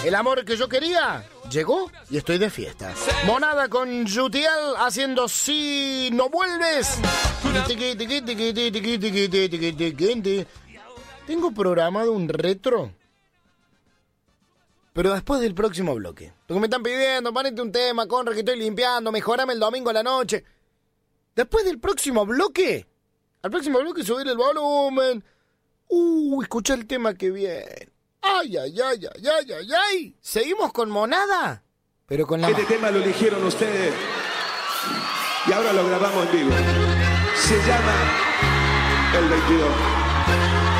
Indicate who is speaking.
Speaker 1: El amor que yo quería llegó y estoy de fiesta. Monada con Yutiel haciendo Si no vuelves. Tengo programado un retro, pero después del próximo bloque. Porque me están pidiendo, ponete un tema, Conrad, que estoy limpiando, mejorame el domingo a la noche. Después del próximo bloque, al próximo bloque subir el volumen. Escucha el tema que viene. Ay. ¿Seguimos con Monada? Pero con la
Speaker 2: Este tema lo eligieron ustedes y ahora lo grabamos en vivo. Se llama El 22.